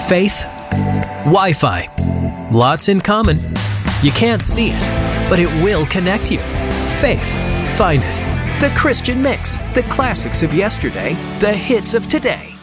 Faith, Wi-Fi. Lots in common. You can't see it, but it will connect you. Faith, find it. The Christian Mix. The classics of yesterday, the hits of today.